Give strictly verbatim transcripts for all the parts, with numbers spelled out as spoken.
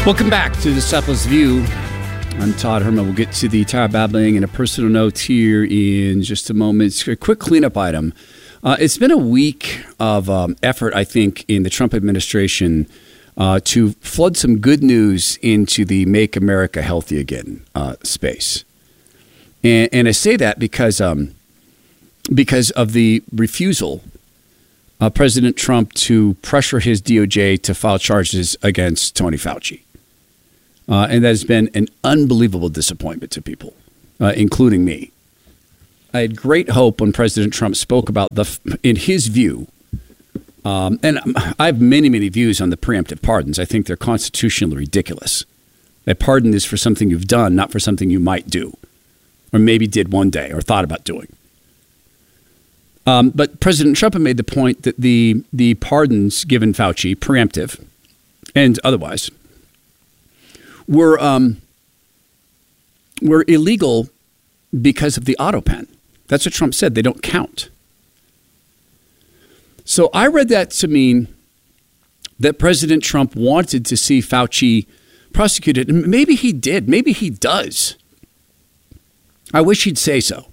Welcome back to the Disciples View. I'm Todd Herman. We'll get to the Tower Babbling and a personal note here in just a moment. It's a quick cleanup item. Uh, it's been a week of um, effort, I think, in the Trump administration uh, to flood some good news into the Make America Healthy Again uh, space. And, and I say that because um, because of the refusal of President Trump to pressure his D O J to file charges against Tony Fauci. Uh, and that has been an unbelievable disappointment to people, uh, including me. I had great hope when President Trump spoke about the, in his view, um, and I have many, many views on the preemptive pardons. I think they're constitutionally ridiculous. A pardon is for something you've done, not for something you might do, or maybe did one day, or thought about doing. Um, but President Trump made the point that the the pardons given Fauci, preemptive and otherwise, were um, were illegal because of the auto pen. That's what Trump said. They don't count. So I read that to mean that President Trump wanted to see Fauci prosecuted. And maybe he did. Maybe he does. I wish he'd say so.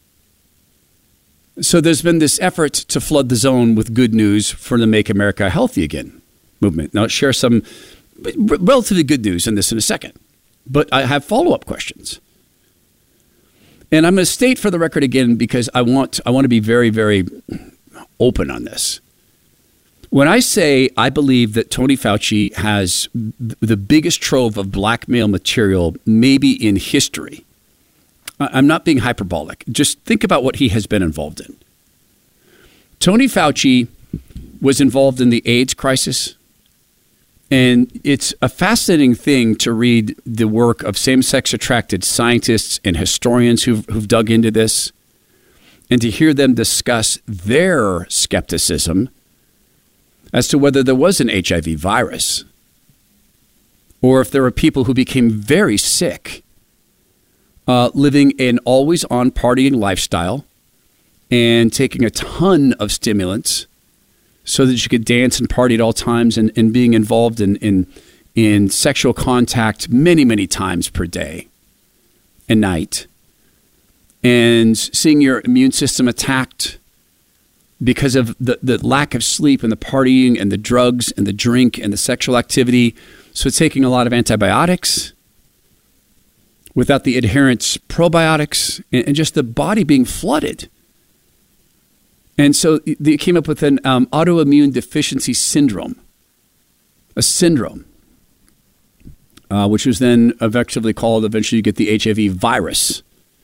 So there's been this effort to flood the zone with good news for the Make America Healthy Again movement. Now, I'll share some relatively good news on this in a second, but I have follow-up questions. And I'm going to state for the record again, because I want I want to be very, very open on this. When I say I believe that Tony Fauci has the biggest trove of blackmail material maybe in history, I'm not being hyperbolic. Just think about what he has been involved in. Tony Fauci was involved in the AIDS crisis. And it's a fascinating thing to read the work of same-sex attracted scientists and historians who've, who've dug into this, and to hear them discuss their skepticism as to whether there was an H I V virus, or if there were people who became very sick, uh, living an always-on partying lifestyle and taking a ton of stimulants so that you could dance and party at all times, and, and being involved in, in in sexual contact many, many times per day and night, and seeing your immune system attacked because of the, the lack of sleep and the partying and the drugs and the drink and the sexual activity. So taking a lot of antibiotics without the adherent probiotics, and, and just the body being flooded. And so they came up with an um, autoimmune deficiency syndrome, a syndrome, uh, which was then effectively called, eventually you get the H I V virus.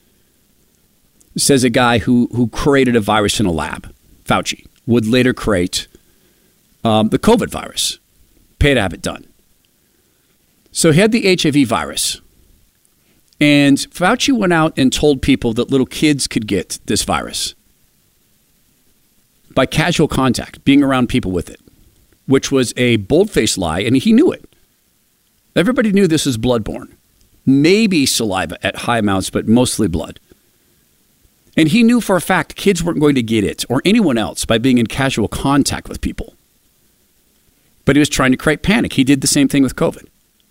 Says a guy who, who created a virus in a lab, Fauci, would later create um, the COVID virus, pay to have it done. So he had the H I V virus. And Fauci went out and told people that little kids could get this virus by casual contact, being around people with it, which was a bold-faced lie, and he knew it. Everybody knew this was bloodborne. Maybe saliva at high amounts, but mostly blood. And he knew for a fact kids weren't going to get it, or anyone else, by being in casual contact with people. But he was trying to create panic. He did the same thing with COVID.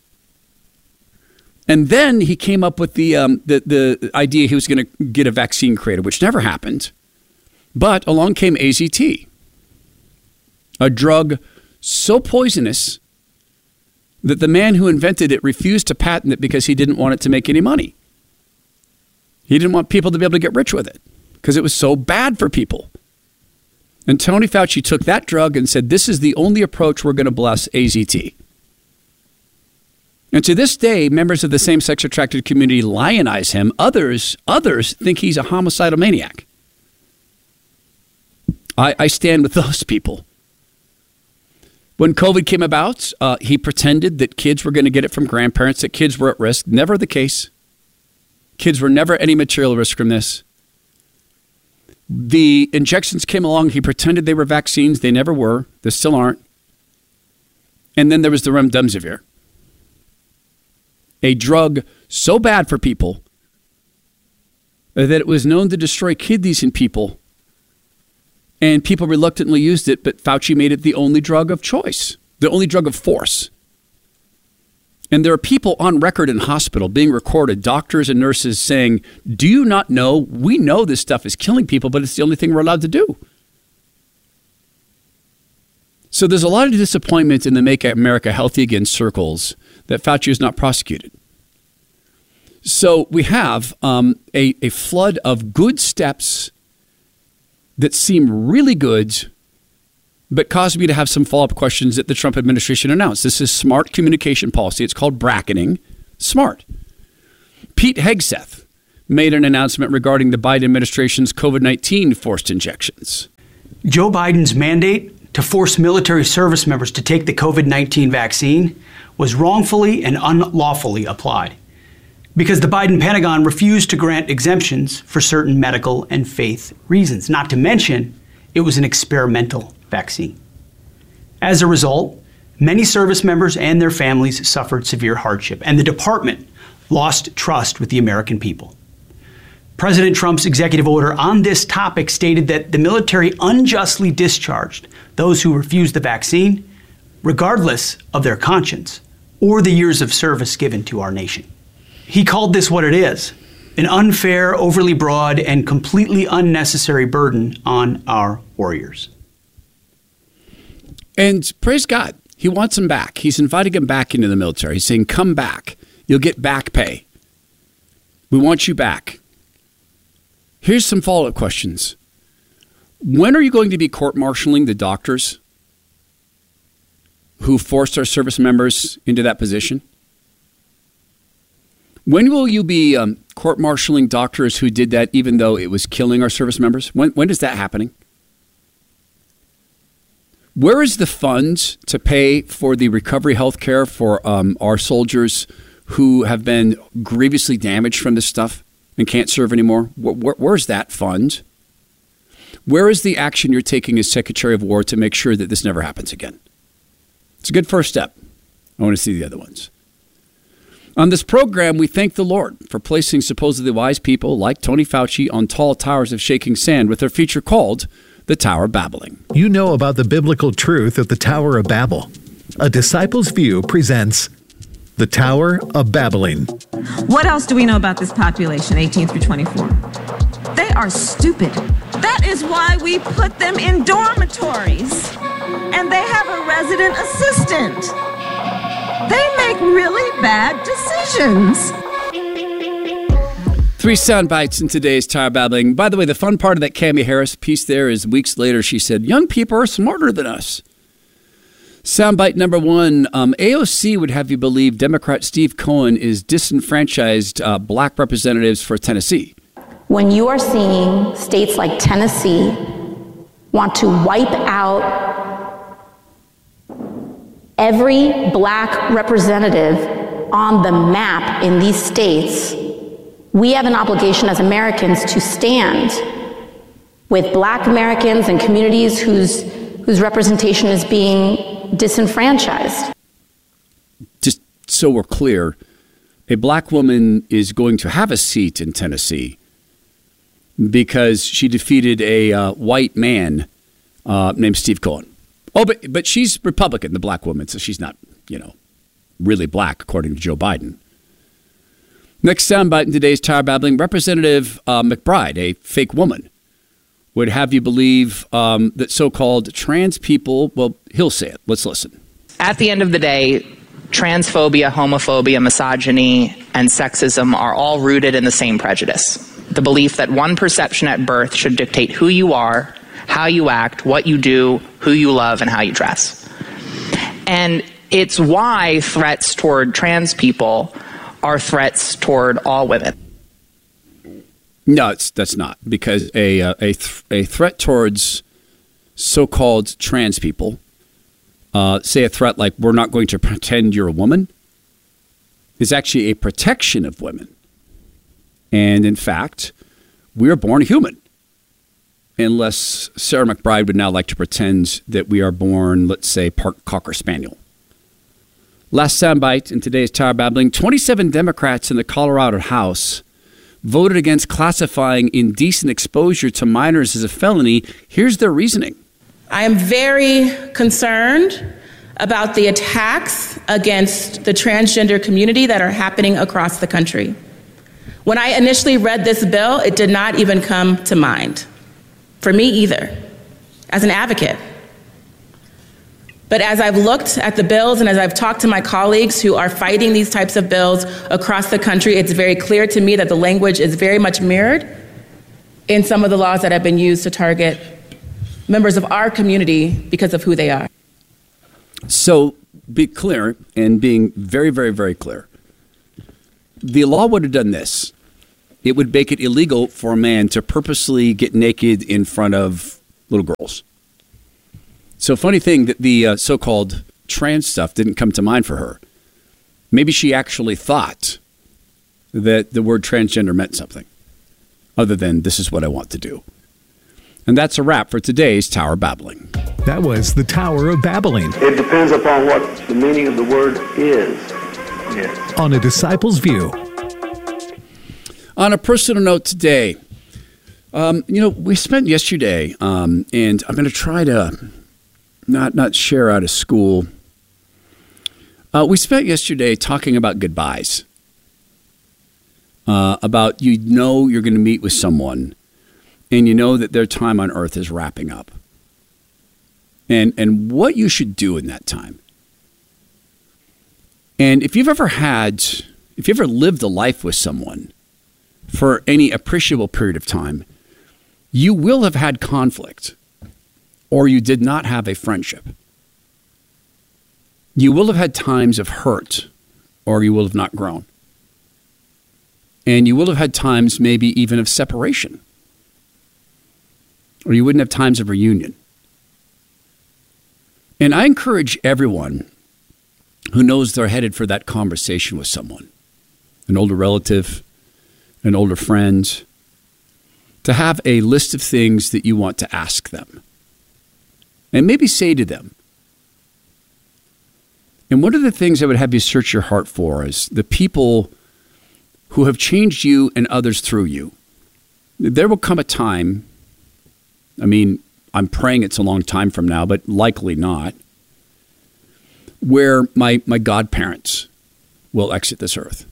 And then he came up with the um, the, the idea he was going to get a vaccine created, which never happened. But along came A Z T, a drug so poisonous that the man who invented it refused to patent it because he didn't want it to make any money. He didn't want people to be able to get rich with it because it was so bad for people. And Tony Fauci took that drug and said, this is the only approach we're going to bless, A Z T. And to this day, members of the same-sex attracted community lionize him. Others, others think he's a homicidal maniac. I, I stand with those people. When COVID came about, uh, he pretended that kids were going to get it from grandparents, that kids were at risk. Never the case. Kids were never any material risk from this. The injections came along. He pretended they were vaccines. They never were. They still aren't. And then there was the remdesivir, a drug so bad for people that it was known to destroy kidneys in people. And people reluctantly used it, but Fauci made it the only drug of choice, the only drug of force. And there are people on record in hospital being recorded, doctors and nurses saying, do you not know? We know this stuff is killing people, but it's the only thing we're allowed to do. So there's a lot of disappointment in the Make America Healthy Again circles that Fauci is not prosecuted. So we have um, a, a flood of good steps that seem really good, but caused me to have some follow-up questions that the Trump administration announced. This is smart communication policy. It's called bracketing. Smart. Pete Hegseth made an announcement regarding the Biden administration's COVID nineteen forced injections. Joe Biden's mandate to force military service members to take the COVID nineteen vaccine was wrongfully and unlawfully applied because the Biden Pentagon refused to grant exemptions for certain medical and faith reasons, not to mention it was an experimental vaccine. As a result, many service members and their families suffered severe hardship, and the department lost trust with the American people. President Trump's executive order on this topic stated that the military unjustly discharged those who refused the vaccine, regardless of their conscience or the years of service given to our nation. He called this what it is, an unfair, overly broad, and completely unnecessary burden on our warriors. And praise God, he wants them back. He's inviting them back into the military. He's saying, come back. You'll get back pay. We want you back. Here's some follow-up questions. When are you going to be court-martialing the doctors who forced our service members into that position? When will you be um, court-martialing doctors who did that even though it was killing our service members? When, when is that happening? Where is the funds to pay for the recovery health care for um, our soldiers who have been grievously damaged from this stuff and can't serve anymore? Where, where, where's that fund? Where is the action you're taking as Secretary of War to make sure that this never happens again? It's a good first step. I want to see the other ones. On this program, we thank the Lord for placing supposedly wise people like Tony Fauci on tall towers of shaking sand with their feature called The Tower of Babbling. You know about the biblical truth of the Tower of Babel. A Disciple's View presents The Tower of Babbling. What else do we know about this population, eighteen through twenty-four? They are stupid. That is why we put them in dormitories. And they have a resident assistant. They make really bad decisions. Three sound bites in today's Tower Babbling. By the way, the fun part of that Cammie Harris piece there is weeks later she said, young people are smarter than us. Soundbite number one, um, A O C would have you believe Democrat Steve Cohen is disenfranchised uh, black representatives for Tennessee. When you are seeing states like Tennessee want to wipe out every black representative on the map in these states, we have an obligation as Americans to stand with black Americans and communities whose whose representation is being disenfranchised. Just so we're clear, a black woman is going to have a seat in Tennessee because she defeated a uh, white man uh, named Steve Cohen. Oh, but but she's Republican, the black woman, so she's not, you know, really black, according to Joe Biden. Next soundbite in today's Tower Babbling, Representative uh, McBride, a fake woman, would have you believe um, that so-called trans people, well, he'll say it. Let's listen. At the end of the day, transphobia, homophobia, misogyny, and sexism are all rooted in the same prejudice. The belief that one perception at birth should dictate who you are, how you act, what you do, who you love, and how you dress. And it's why threats toward trans people are threats toward all women. No, it's, that's not, because a uh, a th- a threat towards so-called trans people, uh, say a threat like we're not going to pretend you're a woman, is actually a protection of women. And in fact, we are born human. Unless Sarah McBride would now like to pretend that we are born, let's say, part Cocker Spaniel. Last soundbite in today's Tower Babbling, twenty-seven Democrats in the Colorado House voted against classifying indecent exposure to minors as a felony. Here's their reasoning. I am very concerned about the attacks against the transgender community that are happening across the country. When I initially read this bill, it did not even come to mind, for me either, as an advocate. But as I've looked at the bills and as I've talked to my colleagues who are fighting these types of bills across the country, it's very clear to me that the language is very much mirrored in some of the laws that have been used to target members of our community because of who they are. So be clear, and being very, very, very clear. The law would have done this. It would make it illegal for a man to purposely get naked in front of little girls. So funny thing that the uh, so-called trans stuff didn't come to mind for her. Maybe she actually thought that the word transgender meant something other than this is what I want to do. And that's a wrap for today's Tower Babbling. That was the Tower of Babbling. It depends upon what the meaning of the word is. Yes. On A Disciple's View. On a personal note today, um, you know, we spent yesterday, um, and I'm going to try to not not share out of school. Uh, we spent yesterday talking about goodbyes, uh, about you know you're going to meet with someone, and you know that their time on earth is wrapping up, and and what you should do in that time. And if you've ever had, if you ever lived a life with someone for any appreciable period of time, you will have had conflict, or you did not have a friendship. You will have had times of hurt, or you will have not grown. And you will have had times maybe even of separation, or you wouldn't have times of reunion. And I encourage everyone who knows they're headed for that conversation with someone, an older relative, an older friend, to have a list of things that you want to ask them. And maybe say to them. And one of the things I would have you search your heart for is the people who have changed you and others through you. There will come a time, I mean, I'm praying it's a long time from now, but likely not, where my, my godparents will exit this earth.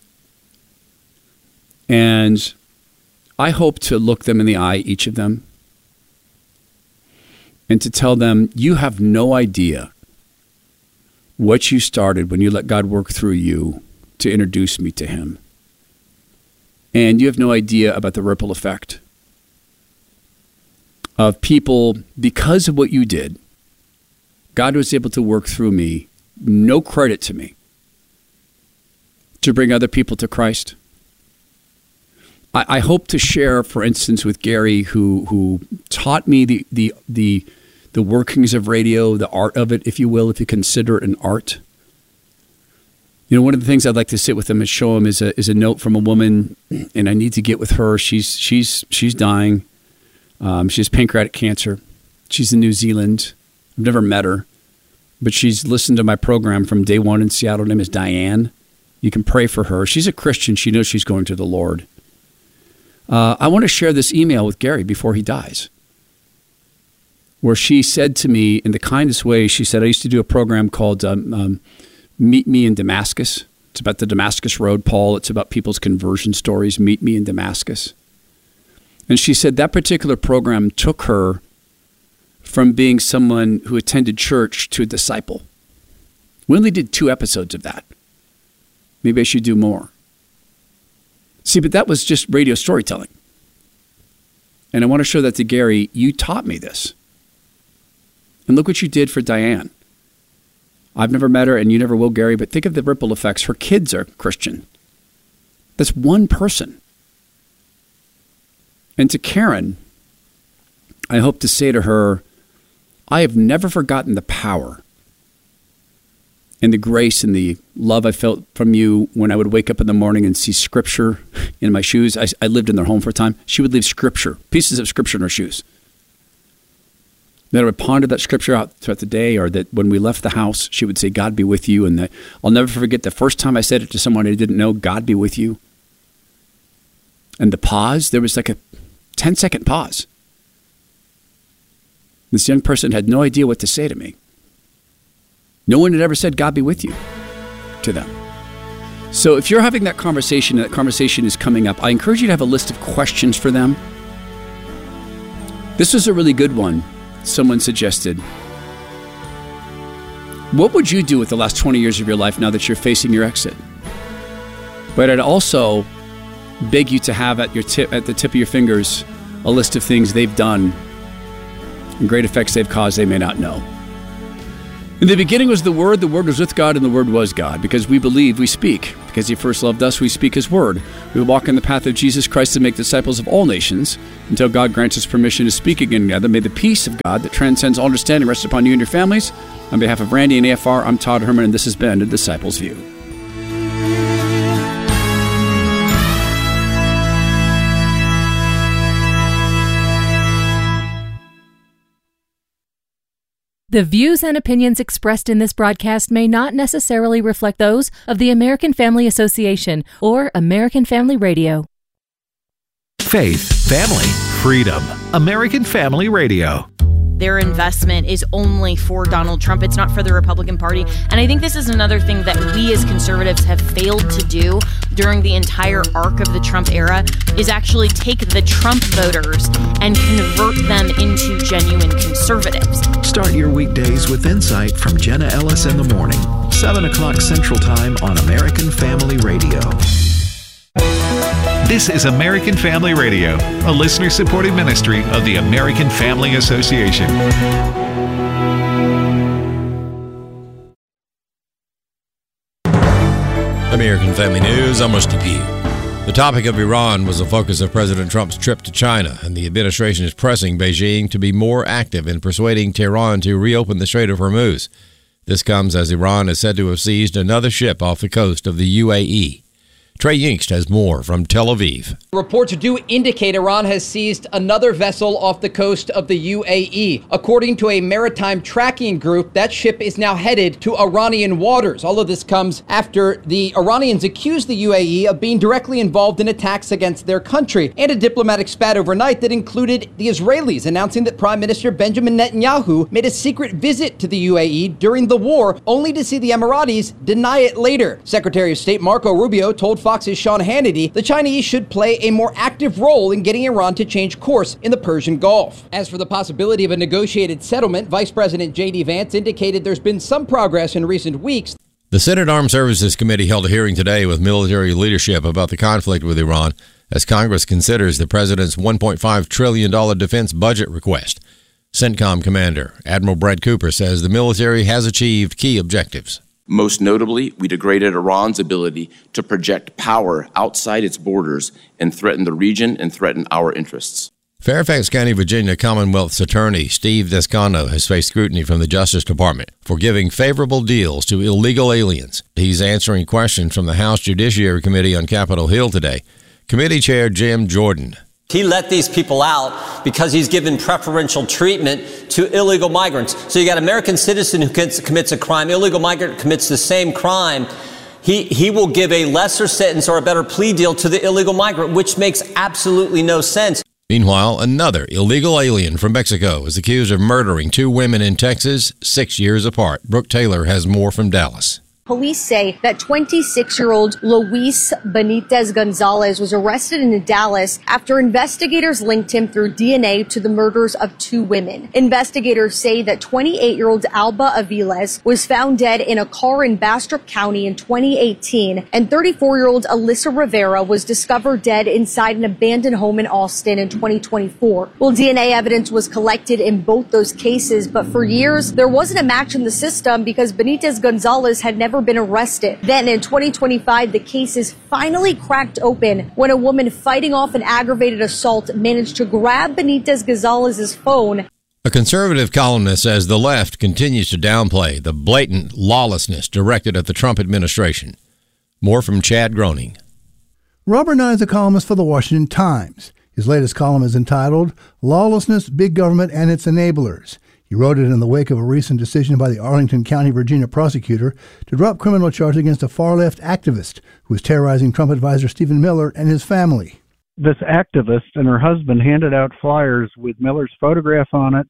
And I hope to look them in the eye, each of them, and to tell them, you have no idea what you started when you let God work through you to introduce me to him. And you have no idea about the ripple effect of people, because of what you did, God was able to work through me, no credit to me, to bring other people to Christ. I, I hope to share, for instance, with Gary, who who taught me the, the the the workings of radio, the art of it, if you will, if you consider it an art. You know, one of the things I'd like to sit with him and show him is a is a note from a woman, and I need to get with her. She's she's she's dying. Um, she has pancreatic cancer. She's in New Zealand. I've never met her, but she's listened to my program from day one in Seattle. Her name is Diane. You can pray for her. She's a Christian. She knows she's going to the Lord. Uh, I want to share this email with Gary before he dies, where she said to me in the kindest way, she said, I used to do a program called um, um, Meet Me in Damascus. It's about the Damascus Road, Paul. It's about people's conversion stories. Meet Me in Damascus. And she said that particular program took her from being someone who attended church to a disciple. We only did two episodes of that. Maybe I should do more. See, but that was just radio storytelling. And I want to show that to Gary. You taught me this. And look what you did for Diane. I've never met her, and you never will, Gary, but think of the ripple effects. Her kids are Christian. That's one person. And to Karen, I hope to say to her, I have never forgotten the power and the grace and the love I felt from you when I would wake up in the morning and see scripture in my shoes. I, I lived in their home for a time. She would leave scripture, pieces of scripture in her shoes. Then I would ponder that scripture out throughout the day, or that when we left the house, she would say, God be with you. And that, I'll never forget the first time I said it to someone I didn't know, God be with you. And the pause, there was like a ten second pause. This young person had no idea what to say to me. No one had ever said, God be with you to them. So if you're having that conversation, and that conversation is coming up, I encourage you to have a list of questions for them. This was a really good one. Someone suggested, what would you do with the last twenty years of your life now that you're facing your exit? But I'd also beg you to have at your tip, at the tip of your fingers, a list of things they've done and great effects they've caused they may not know. In the beginning was the Word, the Word was with God, and the Word was God. Because we believe, we speak. Because He first loved us, we speak His Word. We walk in the path of Jesus Christ to make disciples of all nations until God grants us permission to speak again together. May the peace of God that transcends all understanding rest upon you and your families. On behalf of Randy and A F R, I'm Todd Herman, and this has been A Disciple's View. The views and opinions expressed in this broadcast may not necessarily reflect those of the American Family Association or American Family Radio. Faith, family, freedom. American Family Radio. Their investment is only for Donald Trump. It's not for the Republican Party. And I think this is another thing that we as conservatives have failed to do during the entire arc of the Trump era is actually take the Trump voters and convert them into genuine conservatives. Start your weekdays with insight from Jenna Ellis in the morning, seven o'clock Central Time on American Family Radio. This is American Family Radio, a listener-supported ministry of the American Family Association. American Family News, I'm Rusty Pugh. The topic of Iran was the focus of President Trump's trip to China, and the administration is pressing Beijing to be more active in persuading Tehran to reopen the Strait of Hormuz. This comes as Iran is said to have seized another ship off the coast of the U A E. Trey Yingst has more from Tel Aviv. Reports do indicate Iran has seized another vessel off the coast of the U A E. According to a maritime tracking group, that ship is now headed to Iranian waters. All of this comes after the Iranians accused the U A E of being directly involved in attacks against their country, and a diplomatic spat overnight that included the Israelis announcing that Prime Minister Benjamin Netanyahu made a secret visit to the U A E during the war, only to see the Emiratis deny it later. Secretary of State Marco Rubio told Fox's Sean Hannity the Chinese should play a more active role in getting Iran to change course in the Persian Gulf. As for the possibility of a negotiated settlement, Vice President J D Vance indicated there's been some progress in recent weeks. The Senate Armed Services Committee held a hearing today with military leadership about the conflict with Iran as Congress considers the president's one point five trillion dollars defense budget request. CENTCOM Commander Admiral Brad Cooper says the military has achieved key objectives. Most notably, we degraded Iran's ability to project power outside its borders and threaten the region and threaten our interests. Fairfax County, Virginia Commonwealth's attorney Steve Descano has faced scrutiny from the Justice Department for giving favorable deals to illegal aliens. He's answering questions from the House Judiciary Committee on Capitol Hill today. Committee Chair Jim Jordan. He let these people out because he's given preferential treatment to illegal migrants. So you got an American citizen who commits a crime, illegal migrant commits the same crime. He, he will give a lesser sentence or a better plea deal to the illegal migrant, which makes absolutely no sense. Meanwhile, another illegal alien from Mexico is accused of murdering two women in Texas six years apart. Brooke Taylor has more from Dallas. Police say that twenty-six-year-old Luis Benitez Gonzalez was arrested in Dallas after investigators linked him through D N A to the murders of two women. Investigators say that twenty-eight-year-old Alba Aviles was found dead in a car in Bastrop County in twenty eighteen, and thirty-four-year-old Alyssa Rivera was discovered dead inside an abandoned home in Austin in twenty twenty-four. Well, D N A evidence was collected in both those cases, but for years, there wasn't a match in the system because Benitez Gonzalez had never been arrested. Then in twenty twenty-five, the case is finally cracked open when a woman fighting off an aggravated assault managed to grab Benitez Gonzalez's phone. A conservative columnist says the left continues to downplay the blatant lawlessness directed at the Trump administration. More from Chad Groening. Robert Nye is a columnist for the Washington Times. His latest column is entitled Lawlessness, Big Government, and Its Enablers. He wrote it in the wake of a recent decision by the Arlington County, Virginia prosecutor to drop criminal charges against a far-left activist who was terrorizing Trump advisor Stephen Miller and his family. This activist and her husband handed out flyers with Miller's photograph on it,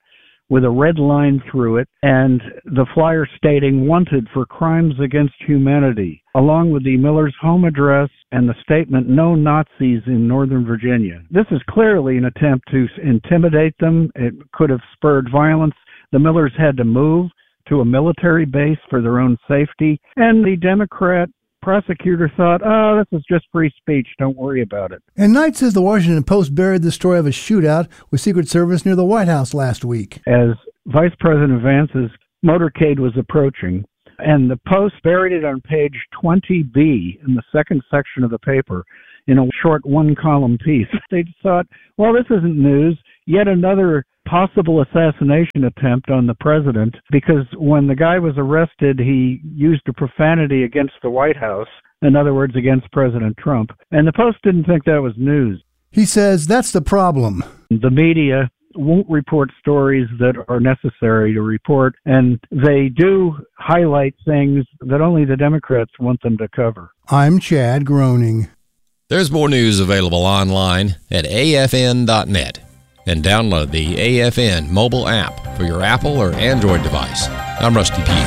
with a red line through it and the flyer stating wanted for crimes against humanity, along with the Miller's home address and the statement no Nazis in Northern Virginia. This is clearly an attempt to intimidate them. It could have spurred violence. The Millers had to move to a military base for their own safety, and the Democrat prosecutor thought, oh, this is just free speech, don't worry about it. And Knight says the Washington Post buried the story of a shootout with Secret Service near the White House last week. As Vice President Vance's motorcade was approaching, and the Post buried it on page twenty B in the second section of the paper in a short one-column piece. They thought, well, this isn't news, yet another possible assassination attempt on the president, because when the guy was arrested, he used a profanity against the White House, in other words, against President Trump. And the Post didn't think that was news. He says that's the problem. The media won't report stories that are necessary to report, and they do highlight things that only the Democrats want them to cover. I'm Chad Groening. There's more news available online at A F N dot net. And download the A F N mobile app for your Apple or Android device. I'm Rusty Pugh.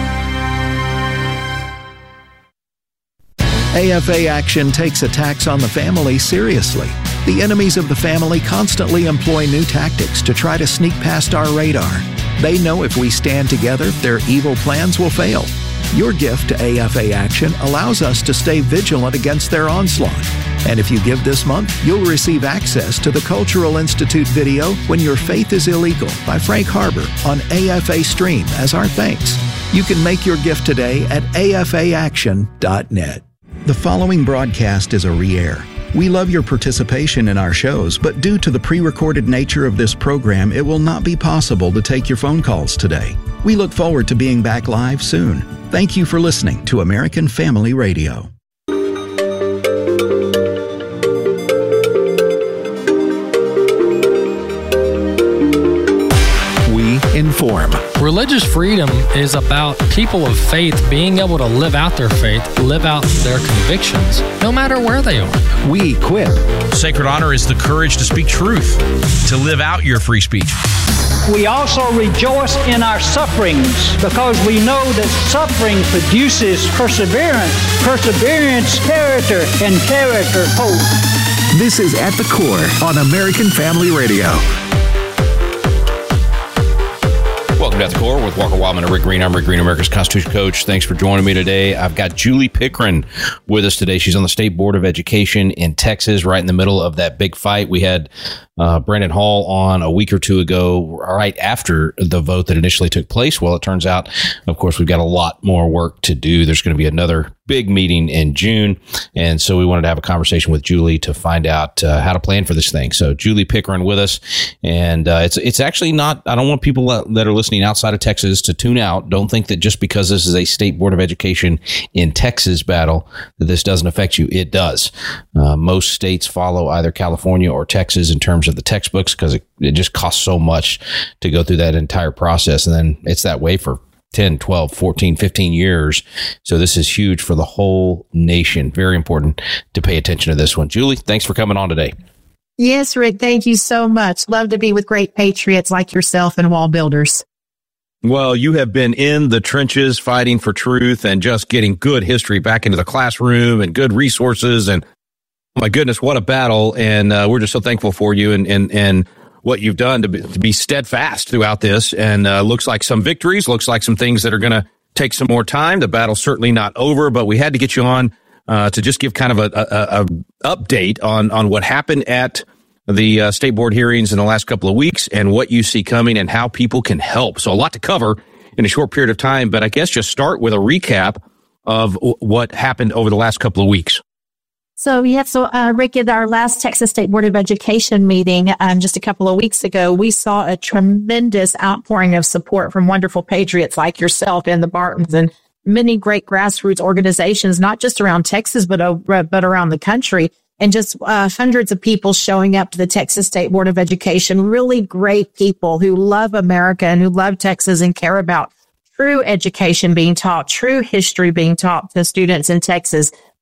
A F A Action takes attacks on the family seriously. The enemies of the family constantly employ new tactics to try to sneak past our radar. They know if we stand together, their evil plans will fail. Your gift to A F A Action allows us to stay vigilant against their onslaught. And if you give this month, you'll receive access to the Cultural Institute video When Your Faith is Illegal by Frank Harbor on A F A Stream as our thanks. You can make your gift today at A F A action dot net. The following broadcast is a re-air. We love your participation in our shows, but due to the pre-recorded nature of this program, it will not be possible to take your phone calls today. We look forward to being back live soon. Thank you for listening to American Family Radio. We inform. Religious freedom is about people of faith being able to live out their faith, live out their convictions, no matter where they are. We equip. Sacred honor is the courage to speak truth, to live out your free speech. We also rejoice in our sufferings because we know that suffering produces perseverance, perseverance, character, and character, hope. This is At the Core on American Family Radio. Welcome to At the Core with Walker Wildman and Rick Green. I'm Rick Green, America's Constitution Coach. Thanks for joining me today. I've got Julie Pickren with us today. She's on the State Board of Education in Texas, right in the middle of that big fight. We had uh, Brandon Hall on a week or two ago, right after the vote that initially took place. Well, it turns out, of course, we've got a lot more work to do. There's going to be another big meeting in June. And so we wanted to have a conversation with Julie to find out uh, how to plan for this thing. So Julie Pickren with us. And uh, it's it's actually not, I don't want people that are listening outside of Texas to tune out. Don't think that just because this is a State Board of Education in Texas battle, that this doesn't affect you. It does. Uh, most states follow either California or Texas in terms of the textbooks because it, it just costs so much to go through that entire process. And then it's that way for ten, twelve, fourteen, fifteen years. So this is huge for the whole nation. Very important to pay attention to this one. Julie, thanks for coming on today. Yes, Rick, thank you so much. Love to be with great patriots like yourself and wall builders. Well, you have been in the trenches fighting for truth and just getting good history back into the classroom and good resources. And oh my goodness, what a battle. And uh, we're just so thankful for you and, and, and what you've done to be, to be steadfast throughout this. And uh, looks like some victories, looks like some things that are going to take some more time. The battle's certainly not over, but we had to get you on uh, to just give kind of a, a, a update on, on what happened at the uh, state board hearings in the last couple of weeks and what you see coming and how people can help. So a lot to cover in a short period of time, but I guess just start with a recap of w- what happened over the last couple of weeks. So, yeah, so uh, Rick, at our last Texas State Board of Education meeting um, just a couple of weeks ago, we saw a tremendous outpouring of support from wonderful patriots like yourself and the Bartons and many great grassroots organizations, not just around Texas, but, uh, but around the country. And just uh, hundreds of people showing up to the Texas State Board of Education, really great people who love America and who love Texas and care about true education being taught, true history being taught to students in Texas.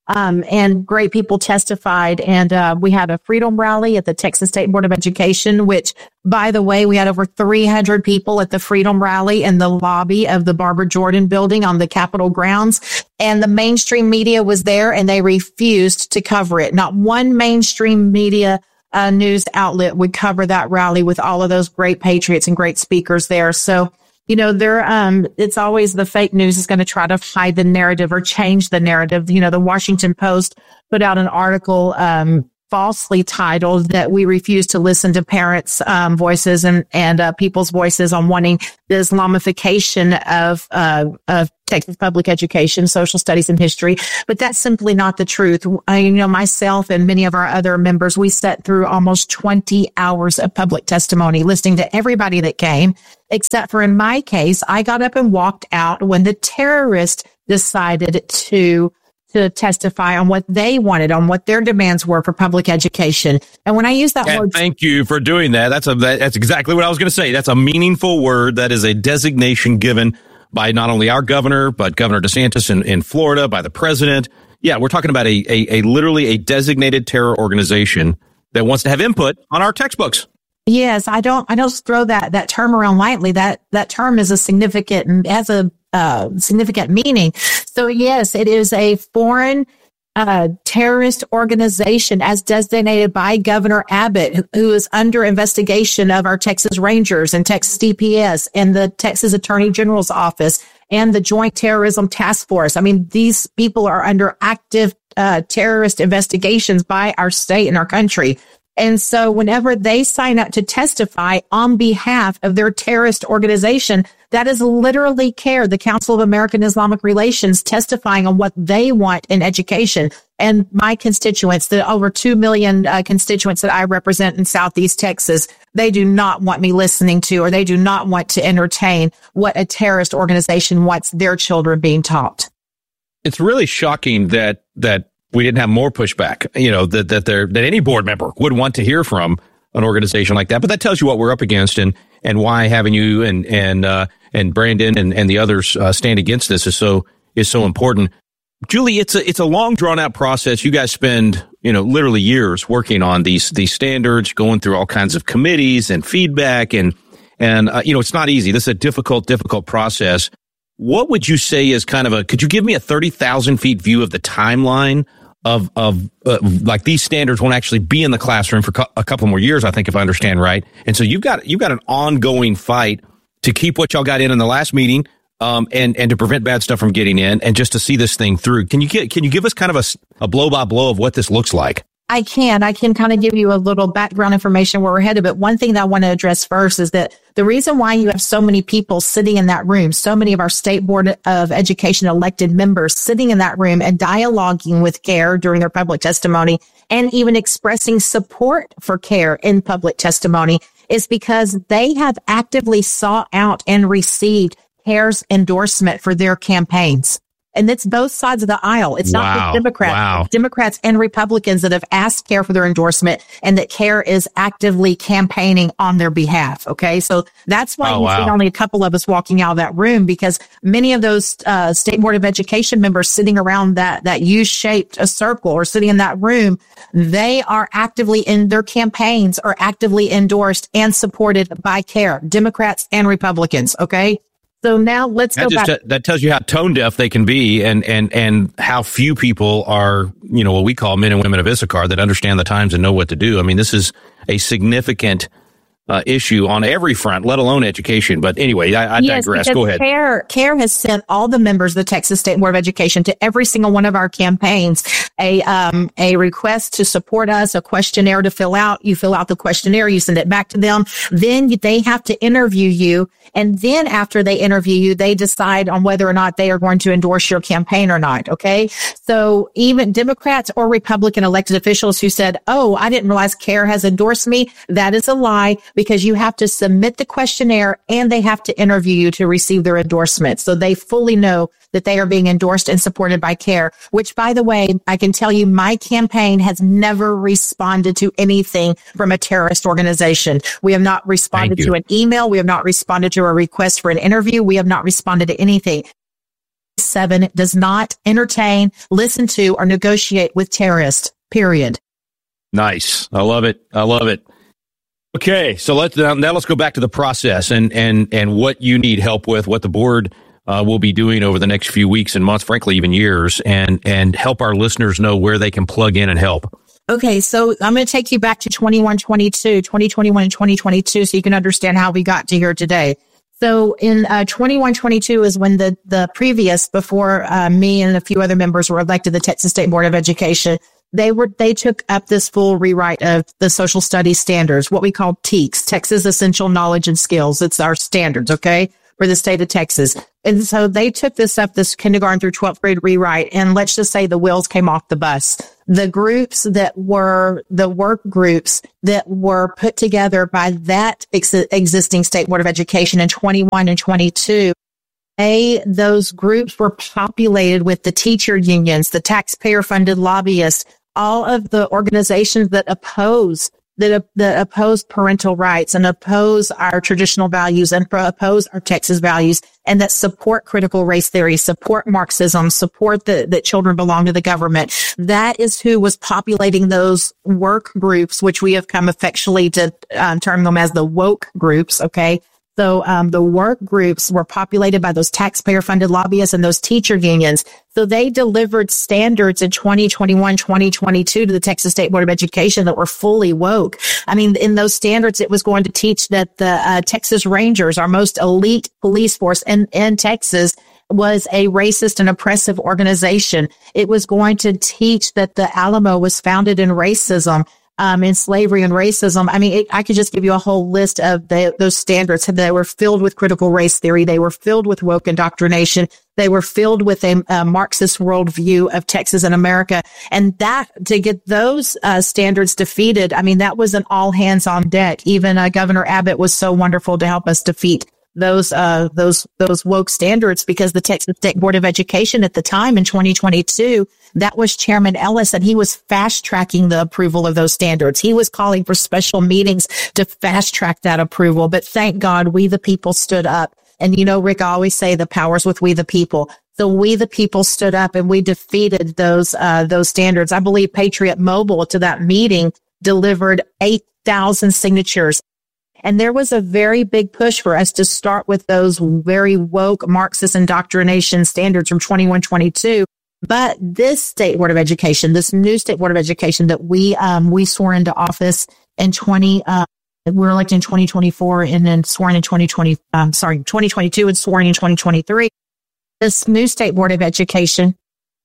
Um, and great people testified. And uh, we had a freedom rally at the Texas State Board of Education, which, by the way, we had over three hundred people at the freedom rally in the lobby of the Barbara Jordan building on the Capitol grounds. And the mainstream media was there and they refused to cover it. Not one mainstream media uh, news outlet would cover that rally with all of those great patriots and great speakers there. So, you know, there, um, it's always the fake news is going to try to hide the narrative or change the narrative. You know, the Washington Post put out an article, um, falsely titled that we refuse to listen to parents' um, voices and, and, uh, people's voices on wanting the Islamification of, uh, of Texas public education, social studies and history. But that's simply not the truth. I, you know, myself and many of our other members, we sat through almost twenty hours of public testimony, listening to everybody that came, except for in my case, I got up and walked out when the terrorist decided to to testify on what they wanted, on what their demands were for public education. And when I use that and word, thank you for doing that. That's a that, that's exactly what I was going to say. That's a meaningful word. That is a designation given by not only our governor, but Governor DeSantis in, in Florida, by the president. Yeah, we're talking about a, a, a literally a designated terror organization that wants to have input on our textbooks. yes, I don't, I don't throw that, that term around lightly. That, that term is a significant, has a, uh, significant meaning. So yes, it is a foreign, uh, terrorist organization as designated by Governor Abbott, who is under investigation of our Texas Rangers and Texas D P S and the Texas Attorney General's office and the Joint Terrorism Task Force. I mean, these people are under active, uh, terrorist investigations by our state and our country. And so whenever they sign up to testify on behalf of their terrorist organization, that is literally CARE, the Council of American Islamic Relations, testifying on what they want in education. And my constituents, the over two million uh, constituents that I represent in Southeast Texas, they do not want me listening to, or they do not want to entertain what a terrorist organization wants their children being taught. It's really shocking that, that, we didn't have more pushback, you know, that, that there, that any board member would want to hear from an organization like that. But that tells you what we're up against and, and why having you and, and, uh, and Brandon and, and the others, uh, stand against this is so, is so important. Julie, it's a, it's a long drawn out process. You guys spend, you know, literally years working on these, these standards, going through all kinds of committees and feedback and, and, uh, you know, it's not easy. This is a difficult, difficult process. What would you say is kind of a, could you give me a thirty thousand feet view of the timeline of, of, uh, like these standards won't actually be in the classroom for co- a couple more years, I think, if I understand right. And so you've got, you've got an ongoing fight to keep what y'all got in in the last meeting, um, and, and to prevent bad stuff from getting in and just to see this thing through. Can you get, can you give us kind of a, a blow by blow of what this looks like? I can. I can kind of give you a little background information where we're headed. But one thing that I want to address first is that the reason why you have so many people sitting in that room, so many of our State Board of Education elected members sitting in that room and dialoguing with CARE during their public testimony and even expressing support for CARE in public testimony is because they have actively sought out and received CARE's endorsement for their campaigns. And it's both sides of the aisle. It's wow. not just Democrats, wow. Democrats and Republicans that have asked CARE for their endorsement and that CARE is actively campaigning on their behalf. Okay. So that's why oh, you wow. see only a couple of us walking out of that room, because many of those uh, State Board of Education members sitting around that, that U-shaped a circle or sitting in that room, they are actively in their campaigns are actively endorsed and supported by CARE, Democrats and Republicans. Okay. So now let's that go just back. T- that tells you how tone deaf they can be and, and, and how few people are, you know, what we call men and women of Issachar that understand the times and know what to do. I mean, this is a significant uh, issue on every front, let alone education. But anyway, I, I yes, digress. Go ahead. CARE, CARE has sent all the members of the Texas State Board of Education to every single one of our campaigns a um, a request to support us, a questionnaire to fill out. You fill out the questionnaire, you send it back to them. Then they have to interview you. And then after they interview you, they decide on whether or not they are going to endorse your campaign or not. Okay. So even Democrats or Republican elected officials who said, oh, I didn't realize CARE has endorsed me. That is a lie, because you have to submit the questionnaire and they have to interview you to receive their endorsement. So they fully know that they are being endorsed and supported by CARE, which, by the way, I can tell you my campaign has never responded to anything from a terrorist organization. We have not responded to an email. We have not responded to a request for an interview. We have not responded to anything. seven does not entertain, listen to, or negotiate with terrorists, period. Nice. I love it. I love it. Okay, so let's now, now let's go back to the process and and and what you need help with, what the board uh, will be doing over the next few weeks and months, frankly, even years, and and help our listeners know where they can plug in and help. Okay, so I'm going to take you back to twenty-one twenty-two, twenty twenty-one and twenty twenty-two so you can understand how we got to here today. So in uh, twenty-one twenty-two is when the, the previous, before uh, me and a few other members were elected to the Texas State Board of Education, they were they took up this full rewrite of the social studies standards, what we call T E Ks, Texas Essential Knowledge and Skills. It's our standards, okay, for the state of Texas. And so they took this up, this kindergarten through twelfth grade rewrite, and let's just say the wheels came off the bus. The groups that were, the work groups that were put together by that ex- existing State Board of Education in twenty-one and twenty-two, A, those groups were populated with the teacher unions, the taxpayer-funded lobbyists, all of the organizations that oppose that, that oppose parental rights and oppose our traditional values and oppose our Texas values, and that support critical race theory, support Marxism, support the, that children belong to the government. That is who was populating those work groups, which we have come affectionately to um, term them as the woke groups, okay? So um, the work groups were populated by those taxpayer-funded lobbyists and those teacher unions. So they delivered standards in twenty twenty-one, twenty twenty-two to the Texas State Board of Education that were fully woke. I mean, in those standards, it was going to teach that the uh, Texas Rangers, our most elite police force in, in Texas, was a racist and oppressive organization. It was going to teach that the Alamo was founded in racism. Um, in slavery and racism. I mean, it, I could just give you a whole list of the, those standards. They were filled with critical race theory. They were filled with woke indoctrination. They were filled with a, a Marxist worldview of Texas and America. And that, to get those uh, standards defeated, I mean, that was an all hands on deck. Even uh, Governor Abbott was so wonderful to help us defeat those, uh, those, those woke standards, because the Texas State Board of Education at the time in twenty twenty-two, that was Chairman Ellis, and he was fast tracking the approval of those standards. He was calling for special meetings to fast track that approval. But thank God we the people stood up. And you know, Rick, I always say the power's with we the people. So we the people stood up and we defeated those, uh, those standards. I believe Patriot Mobile to that meeting delivered eight thousand signatures. And there was a very big push for us to start with those very woke Marxist indoctrination standards from twenty-one twenty-two. But this State Board of Education, this new State Board of Education that we, um, we swore into office in twenty, uh, we were elected in twenty twenty-four and then sworn in twenty twenty, um, sorry, twenty twenty-two and sworn in twenty twenty-three. This new State Board of Education,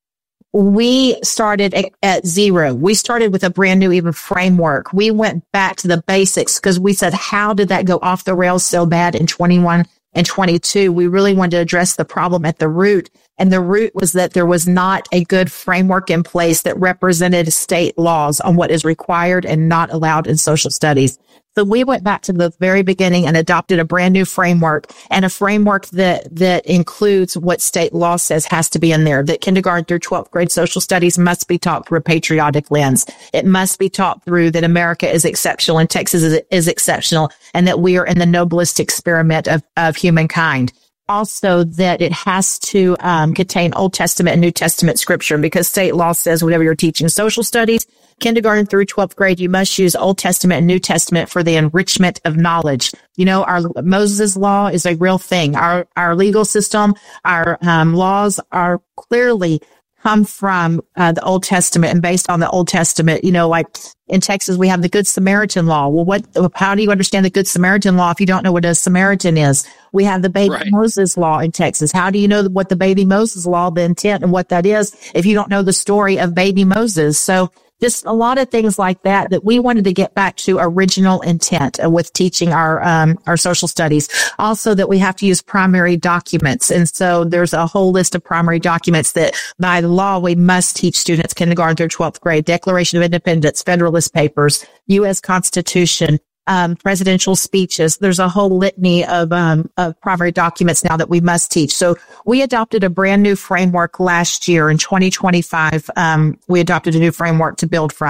we started at, at zero. We started with a brand new even framework. We went back to the basics because we said, how did that go off the rails so bad in twenty-one and twenty-two? We really wanted to address the problem at the root. And the root was that there was not a good framework in place that represented state laws on what is required and not allowed in social studies. So we went back to the very beginning and adopted a brand new framework, and a framework that, that includes what state law says has to be in there, that kindergarten through twelfth grade social studies must be taught through a patriotic lens. It must be taught through that America is exceptional and Texas is, is exceptional, and that we are in the noblest experiment of, of humankind. Also, that it has to um, contain Old Testament and New Testament scripture, because state law says whenever you're teaching social studies, kindergarten through twelfth grade, you must use Old Testament and New Testament for the enrichment of knowledge. You know, our Moses law is a real thing. Our our legal system, our um, laws are clearly come from uh, the Old Testament and based on the Old Testament. You know, like in Texas, we have the Good Samaritan law. Well, what? How do you understand the Good Samaritan law if you don't know what a Samaritan is? We have the Baby right. Moses law in Texas. How do you know what the Baby Moses law, the intent and what that is, if you don't know the story of Baby Moses? So just a lot of things like that, that we wanted to get back to original intent with teaching our, um, our social studies. Also that we have to use primary documents. And so there's a whole list of primary documents that by law, we must teach students kindergarten through twelfth grade: Declaration of Independence, Federalist Papers, U S Constitution, Um, presidential speeches. There's a whole litany of, um, of primary documents now that we must teach. So we adopted a brand new framework last year in twenty twenty-five. Um, we adopted a new framework to build from.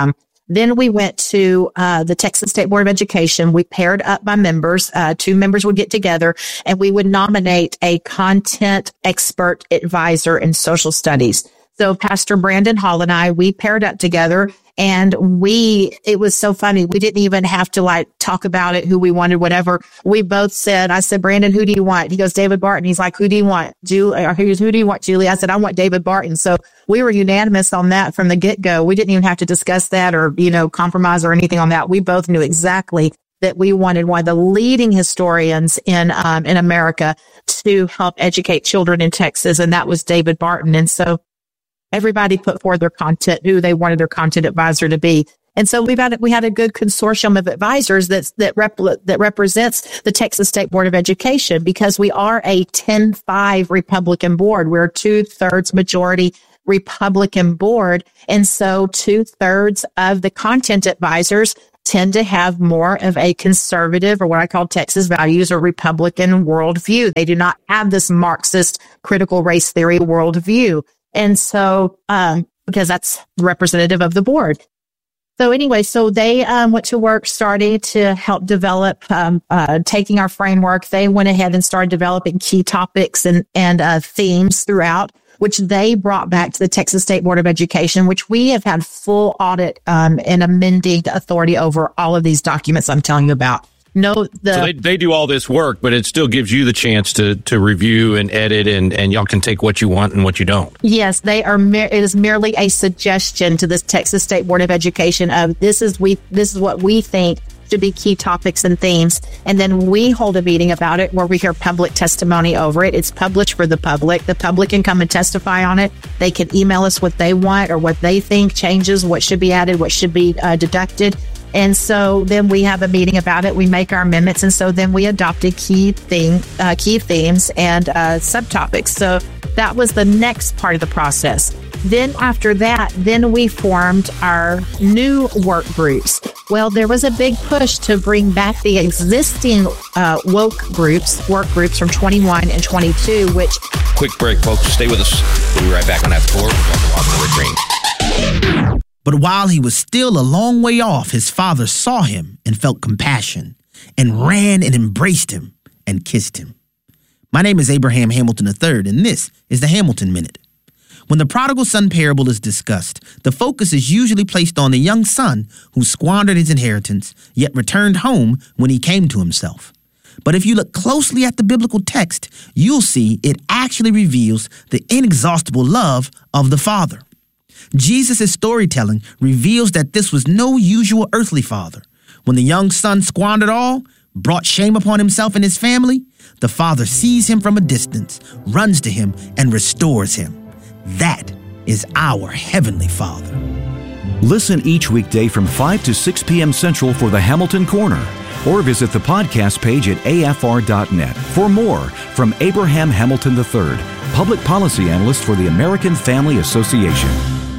Then we went to uh, the Texas State Board of Education. We paired up by members. Uh, two members would get together and we would nominate a content expert advisor in social studies. So Pastor Brandon Hall and I, we paired up together and we, it was so funny. We didn't even have to like talk about it, who we wanted, whatever. We both said, I said, Brandon, who do you want? He goes, David Barton. He's like, who do you want? Julie, or who, who do you want, Julie? I said, I want David Barton. So we were unanimous on that from the get-go. We didn't even have to discuss that or, you know, compromise or anything on that. We both knew exactly that we wanted one of the leading historians in, um, in America to help educate children in Texas. And that was David Barton. And so everybody put forward their content, who they wanted their content advisor to be. And so we've had, we had a good consortium of advisors that's, that rep, that represents the Texas State Board of Education, because we are a ten five Republican board. We're a two thirds majority Republican board. And so two thirds of the content advisors tend to have more of a conservative, or what I call Texas values, or Republican worldview. They do not have this Marxist critical race theory worldview. And so, um, because that's representative of the board. So anyway, so they um, went to work starting to help develop, um, uh, taking our framework. They went ahead and started developing key topics and, and uh, themes throughout, which they brought back to the Texas State Board of Education, which we have had full audit um, and amending authority over all of these documents I'm telling you about. No, the so they, they do all this work, but it still gives you the chance to to review and edit, and, and y'all can take what you want and what you don't. Yes, they are. Mer- it is merely a suggestion to this Texas State Board of Education of this is we this is what we think should be key topics and themes, and then we hold a meeting about it where we hear public testimony over it. It's published for the public. The public can come and testify on it. They can email us what they want or what they think changes, what should be added, what should be uh, deducted. And so then we have a meeting about it. We make our amendments. And so then we adopted key thing, uh, key themes and uh, subtopics. So that was the next part of the process. Then after that, then we formed our new work groups. Well, there was a big push to bring back the existing uh, woke groups, work groups from twenty-one and twenty-two, which... Quick break, folks. Stay with us. We'll be right back on At the Core with Walker Walker Rick Green. But while he was still a long way off, his father saw him and felt compassion and ran and embraced him and kissed him. My name is Abraham Hamilton the third, and this is the Hamilton Minute. When the prodigal son parable is discussed, the focus is usually placed on the young son who squandered his inheritance, yet returned home when he came to himself. But if you look closely at the biblical text, you'll see it actually reveals the inexhaustible love of the Father. Jesus' storytelling reveals that this was no usual earthly father. When the young son squandered all, brought shame upon himself and his family, the father sees him from a distance, runs to him, and restores him. That is our Heavenly Father. Listen each weekday from five to six p.m. Central for the Hamilton Corner, or visit the podcast page at A F R dot net for more from Abraham Hamilton the third, Public Policy Analyst for the American Family Association.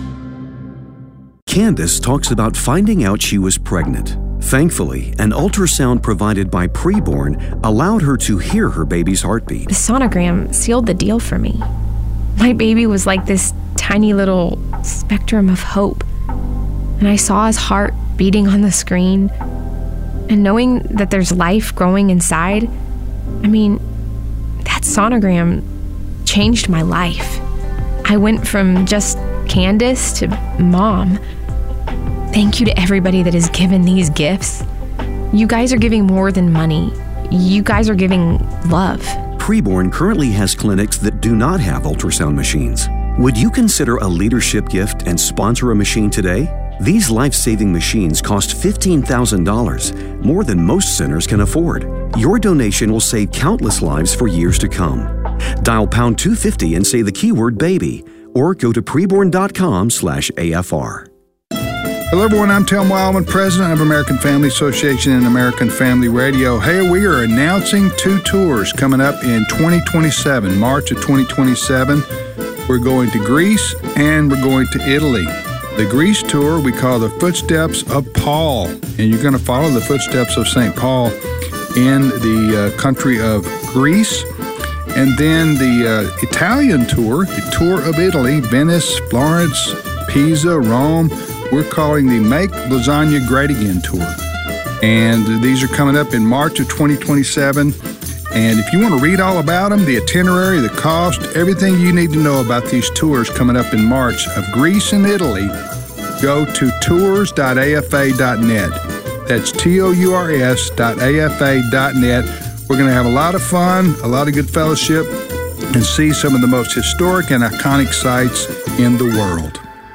Candace talks about finding out she was pregnant. Thankfully, an ultrasound provided by Preborn allowed her to hear her baby's heartbeat. The sonogram sealed the deal for me. My baby was like this tiny little spectrum of hope. And I saw his heart beating on the screen. And knowing that there's life growing inside, I mean, that sonogram changed my life. I went from just Candace to mom. Thank you to everybody that has given these gifts. You guys are giving more than money. You guys are giving love. Preborn currently has clinics that do not have ultrasound machines. Would you consider a leadership gift and sponsor a machine today? These life-saving machines cost fifteen thousand dollars, more than most centers can afford. Your donation will save countless lives for years to come. Dial pound two fifty and say the keyword baby, or go to preborn dot com slash A F R. Hello, everyone. I'm Tim Wildman, president of American Family Association and American Family Radio. Hey, we are announcing two tours coming up in twenty twenty-seven, March of twenty twenty-seven. We're going to Greece and we're going to Italy. The Greece tour we call the Footsteps of Paul, and you're going to follow the footsteps of Saint Paul in the uh, country of Greece. And then the uh, Italian tour, the tour of Italy, Venice, Florence, Pisa, Rome, we're calling the Make Lasagna Great Again Tour. And these are coming up in March of twenty twenty-seven. And if you want to read all about them, the itinerary, the cost, everything you need to know about these tours coming up in March of Greece and Italy, go to tours dot a f a dot net. That's T O U R S dot A F A dot net. We're going to have a lot of fun, a lot of good fellowship, and see some of the most historic and iconic sites in the world.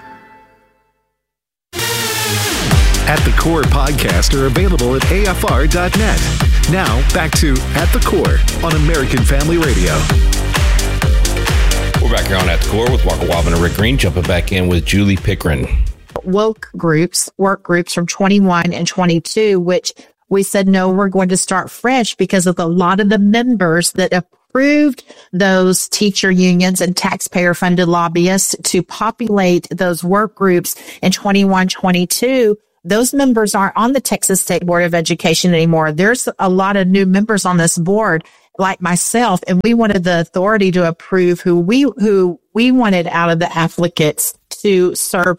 At the Core podcasts are available at A F R dot net. Now, back to At the Core on American Family Radio. We're back here on At the Core with Walker Wildman and Rick Green, jumping back in with Julie Pickren. Woke groups, work groups from twenty-one and twenty-two, which we said, no, we're going to start fresh because of a lot of the members that approved those teacher unions and taxpayer funded lobbyists to populate those work groups in twenty-one, twenty-two. Those members aren't on the Texas State Board of Education anymore. There's a lot of new members on this board, like myself, and we wanted the authority to approve who we, who we wanted out of the applicants to serve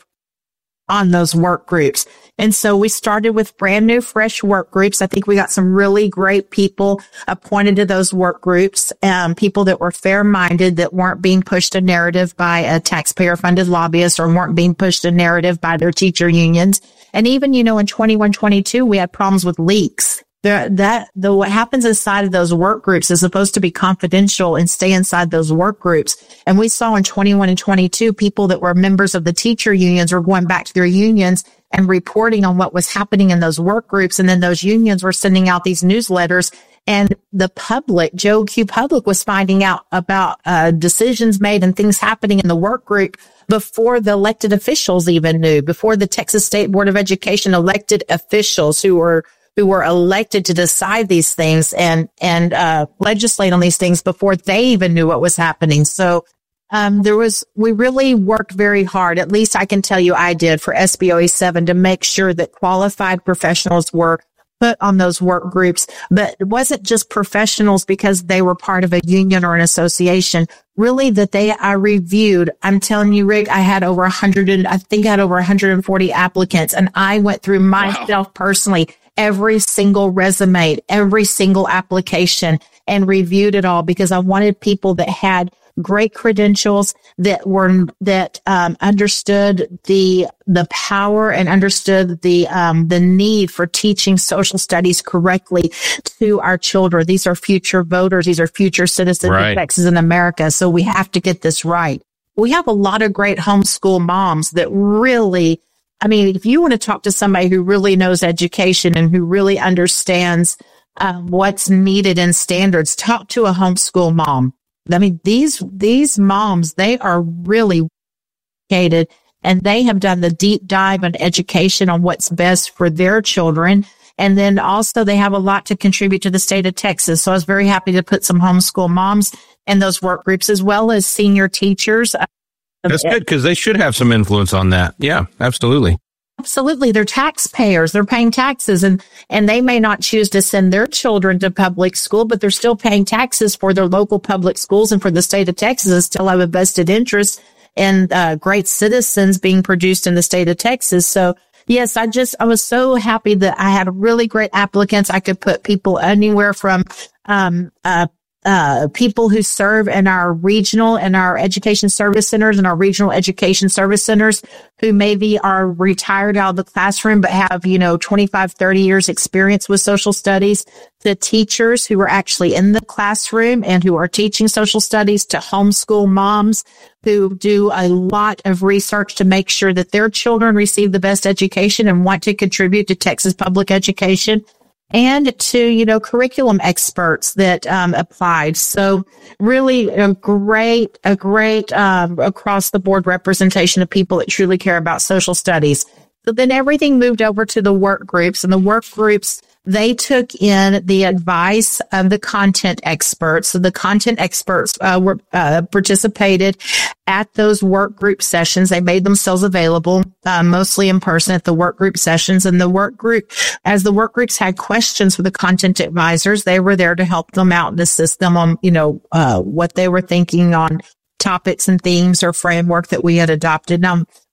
on those work groups. And so we started with brand new, fresh work groups. I think we got some really great people appointed to those work groups, um, people that were fair-minded, that weren't being pushed a narrative by a taxpayer-funded lobbyist or weren't being pushed a narrative by their teacher unions. And even, you know, in twenty-one, twenty-two, we had problems with leaks. The, that, the, what happens inside of those work groups is supposed to be confidential and stay inside those work groups. And we saw in twenty-one and twenty-two, people that were members of the teacher unions were going back to their unions and reporting on what was happening in those work groups. And then those unions were sending out these newsletters, and the public, Joe Q public, was finding out about uh, decisions made and things happening in the work group before the elected officials even knew, before the Texas State Board of Education elected officials who were who were elected to decide these things and, and, uh, legislate on these things before they even knew what was happening. So, um, there was, we really worked very hard. At least I can tell you I did for S B O E seven to make sure that qualified professionals were put on those work groups. But it wasn't just professionals because they were part of a union or an association. Really, that they, I reviewed, I'm telling you, Rick, I had over a hundred and I think I had over one hundred forty applicants, and I went through myself wow. personally, every single resume, every single application, and reviewed it all because I wanted people that had great credentials, that were, that, um, understood the, the power and understood the, um, the need for teaching social studies correctly to our children. These are future voters. These are future citizens right. of Texas and America. So we have to get this right. We have a lot of great homeschool moms that really, I mean, if you want to talk to somebody who really knows education and who really understands, um, what's needed in standards, talk to a homeschool mom. I mean, these, these moms, they are really educated, and they have done the deep dive on education on what's best for their children. And then also they have a lot to contribute to the state of Texas. So I was very happy to put some homeschool moms in those work groups, as well as senior teachers. That's good, because they should have some influence on that. Yeah, absolutely. Absolutely. They're taxpayers. They're paying taxes, and, and they may not choose to send their children to public school, but they're still paying taxes for their local public schools, and for the state of Texas and still have a vested interest in uh, great citizens being produced in the state of Texas. So yes, I just, I was so happy that I had really great applicants. I could put people anywhere from, um, uh, Uh, people who serve in our regional and our education service centers and our regional education service centers, who maybe are retired out of the classroom, but have, you know, twenty-five, thirty years experience with social studies, to teachers who are actually in the classroom and who are teaching social studies, to homeschool moms who do a lot of research to make sure that their children receive the best education and want to contribute to Texas public education, and to, you know, curriculum experts that um, applied. So really a great, a great um, across the board representation of people that truly care about social studies. So then everything moved over to the work groups, and the work groups, they took in the advice of the content experts. So the content experts uh, were uh, participated at those work group sessions. They made themselves available, uh, mostly in person at the work group sessions. And the work group, as the work groups had questions for the content advisors, they were there to help them out and assist them on, you know, uh, what they were thinking on topics and themes or framework that we had adopted. Now,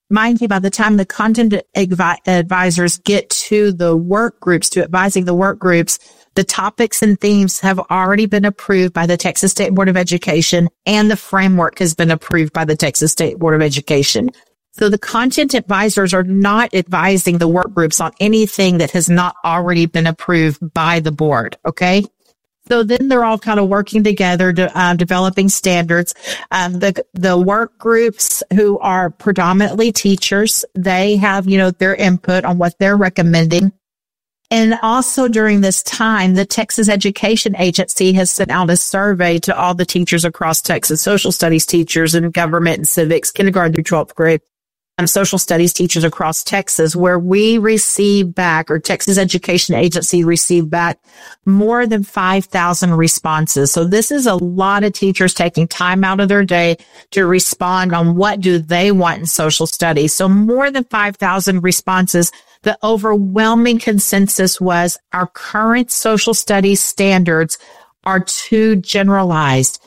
mind you, by the time the content advi- advisors get to the work groups, to advising the work groups, the topics and themes have already been approved by the Texas State Board of Education, and the framework has been approved by the Texas State Board of Education. So the content advisors are not advising the work groups on anything that has not already been approved by the board. Okay. So then they're all kind of working together to um, developing standards. Um, the the work groups, who are predominantly teachers, they have, you know, their input on what they're recommending. And also during this time, the Texas Education Agency has sent out a survey to all the teachers across Texas, social studies teachers and government and civics, kindergarten through twelfth grade, and social studies teachers across Texas, where we receive back, or Texas Education Agency received back, more than five thousand responses. So this is a lot of teachers taking time out of their day to respond on what do they want in social studies. So more than five thousand responses. The overwhelming consensus was our current social studies standards are too generalized.